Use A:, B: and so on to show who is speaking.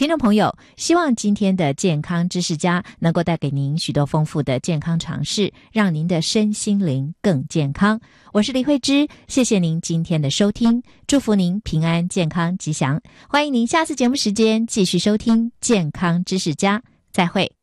A: 听众朋友，希望今天的健康知识家能够带给您许多丰富的健康常识，让您的身心灵更健康。我是李慧芝，谢谢您今天的收听，祝福您平安健康吉祥。欢迎您下次节目时间继续收听健康知识家，再会。